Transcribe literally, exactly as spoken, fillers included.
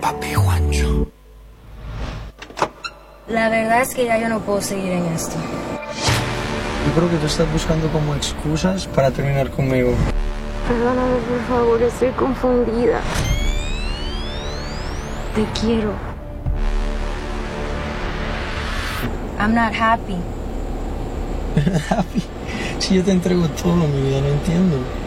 papi Juancho. La verdad es que ya yo no puedo seguir en esto. Yo creo que tú estás buscando como excusas para terminar conmigo. Perdóname, por favor, estoy confundida. Te quiero. I'm not happy. Happy. Si yo te entrego todo, mi vida, no entiendo.